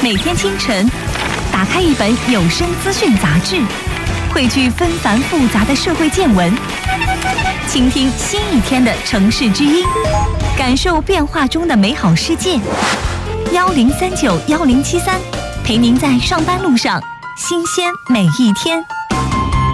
每天清晨，打开一本有声资讯杂志，汇聚纷繁复杂的社会见闻，倾听新一天的城市之音，感受变化中的美好世界。10391073，陪您在上班路上新鲜每一天。